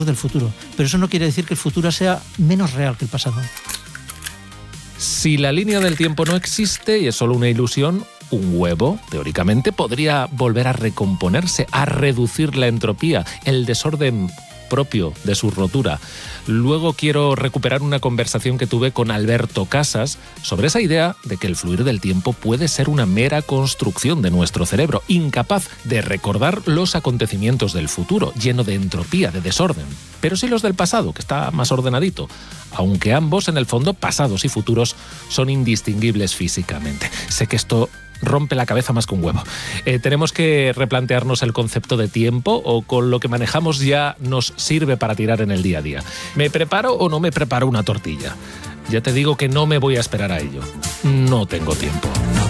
del futuro, pero eso no quiere decir que el futuro sea menos real que el pasado. Si la línea del tiempo no existe y es solo una ilusión, un huevo, teóricamente, podría volver a recomponerse, a reducir la entropía, el desorden propio de su rotura. Luego quiero recuperar una conversación que tuve con Alberto Casas sobre esa idea de que el fluir del tiempo puede ser una mera construcción de nuestro cerebro, incapaz de recordar los acontecimientos del futuro, lleno de entropía, de desorden. Pero sí los del pasado, que está más ordenadito, aunque ambos, en el fondo, pasados y futuros, son indistinguibles físicamente. Sé que esto rompe la cabeza más que un huevo. Tenemos que replantearnos el concepto de tiempo, o con lo que manejamos ya nos sirve para tirar en el día a día. ¿Me preparo o no me preparo una tortilla? Ya te digo que no me voy a esperar a ello. No tengo tiempo.